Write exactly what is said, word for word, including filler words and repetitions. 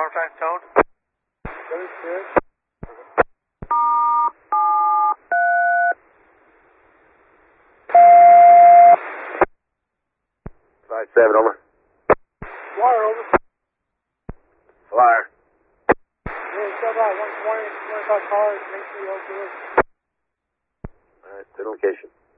one more time, tone. Very good. five seven, over. Flyer, over. Flyer. Yeah, still about one twenty, twenty-five cars, make sure you're okay. All right, good location.